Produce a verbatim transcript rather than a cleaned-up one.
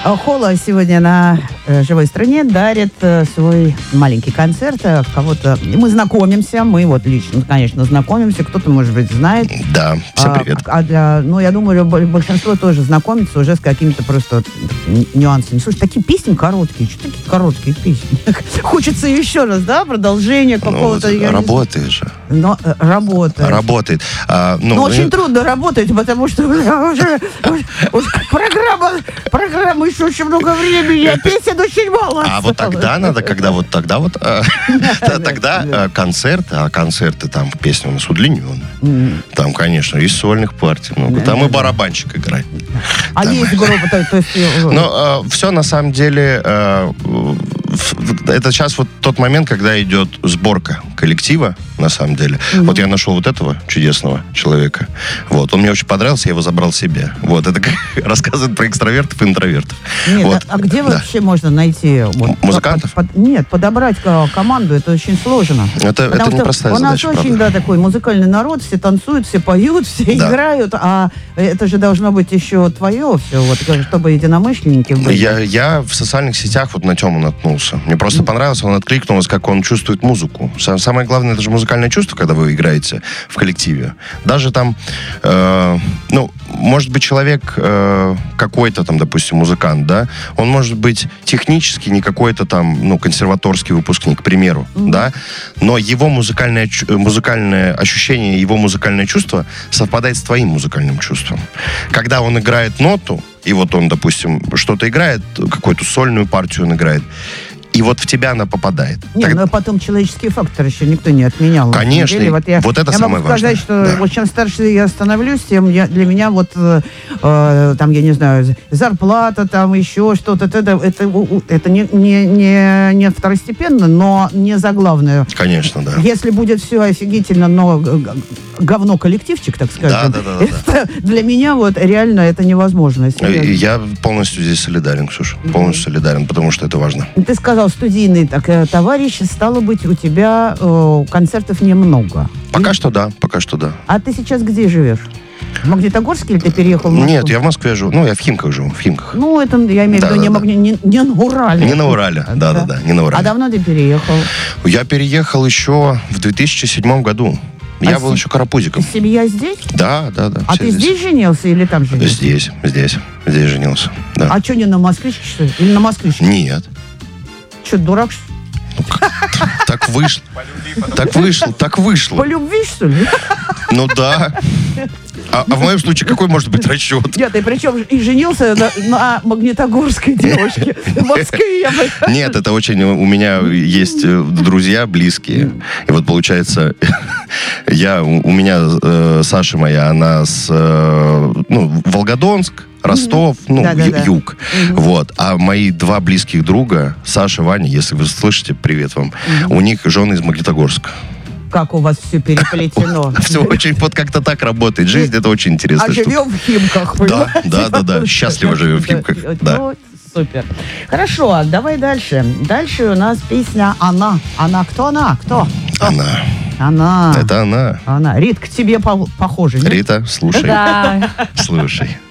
Холо сегодня на э, «Живой стране» дарит э, свой маленький концерт. Э, кого-то... Мы знакомимся, мы вот лично, конечно, знакомимся. Кто-то, может быть, знает. Да, всем привет. А, а для, ну, я думаю, большинство тоже знакомится уже с какими-то просто нюансами. Слушай, такие песни короткие. Что такие короткие песни? Хочется еще раз, да, продолжение какого-то... Ну, работает же. Но э, работает. Работает. А, ну, Но мы... очень трудно работать, потому что уже, уже программа, программа еще очень много времени, а песен очень мало. А вот тогда надо, когда вот тогда вот, тогда концерт, а концерты там, песни у нас удлиненные. Там, конечно, и сольных партий много. Там и барабанщик играет. А есть группа, то есть... Но все на самом деле... Это сейчас вот тот момент, когда идет сборка коллектива, на самом деле. Mm-hmm. Вот я нашел вот этого чудесного человека. Вот. Он мне очень понравился, я его забрал себе. Вот. Это рассказывает про экстравертов и интровертов. Нет, вот. а, а где да. вообще можно найти... Вот, музыкантов? Под, под, нет, подобрать команду, это очень сложно. Это, это непростая задача, у нас очень, да, такой музыкальный народ, все танцуют, все поют, все да. играют, а это же должно быть еще твое все, вот, чтобы единомышленники были. Я, я в социальных сетях вот на Тему наткнулся. Мне просто mm-hmm. понравилось, он откликнулся, как он чувствует музыку. Самое главное, это же музыкальное чувство, когда вы играете в коллективе. Даже там, э, ну, может быть, человек э, какой-то там, допустим, музыкант, да, он может быть технически не какой-то там, ну, консерваторский выпускник, к примеру, mm-hmm. да, но его музыкальное, музыкальное ощущение, его музыкальное чувство совпадает с твоим музыкальным чувством. Когда он играет ноту, и вот он, допустим, что-то играет, какую-то сольную партию он играет, и вот в тебя она попадает. Не, так... но потом человеческий фактор еще никто не отменял. Конечно, вот, я, вот это я самое могу сказать, важное. что да. вот чем старше я становлюсь, тем я, для меня вот, э, э, там, я не знаю, зарплата, там еще что-то, это, это, это не, не, не, не второстепенно, но не заглавное. Конечно, да. Если будет все офигительно, но говно коллективчик, так скажем, да, да, да, это, да. для меня вот реально это невозможно. Серьезно. Я полностью здесь солидарен, Ксюша, полностью mm-hmm. солидарен, потому что это важно. Ты сказал, студийный так, товарищ, стало быть, у тебя э, концертов немного. Пока и... что да, пока что да. А ты сейчас где живешь? В Магнитогорске или ты переехал в Москву? Нет, я в Москве живу. Ну, я в Химках живу, в Химках. Ну, это, я имею в виду, да, не, да. не, не, не на Урале. Не на Урале, да-да-да, не на Урале. А давно ты переехал? Я переехал еще в две тысячи седьмом году. Я а был с... еще карапузиком. Семья здесь? Да, да, да. А ты здесь. здесь женился или там женился? Здесь, здесь, здесь женился, да. А что, не на москвичке, что ли? Или на москвичке? Нет. Что, дурак, что ли? Ну, так вышло. Так вышло, так вышло. По любви, что ли? Ну да. А, а в моем случае какой может быть расчет? Нет, ты причем и женился на, на магнитогорской девушке. В Москве. Нет, это очень... У меня есть друзья близкие. И вот получается, я, у меня э, Саша моя, она с... Э, ну, Волгодонск, Ростов, ну, да, да, ю- да. юг. Угу. Вот. А мои два близких друга, Саша, Ваня, если вы слышите, привет вам, угу. у них жены из Магнитогорска. Как у вас все переплетено. Все очень вот как-то так работает. Жизнь — это очень интересно. А живем в Химках. Да, да, да, да. Счастливо живем в Химках. Да. Супер. Хорошо, давай дальше. Дальше у нас песня «Она». Она кто она? Кто? Она. Она. Это она. Она. Рит, к тебе по- похоже, нет? Рита, слушай. Да. Слушай.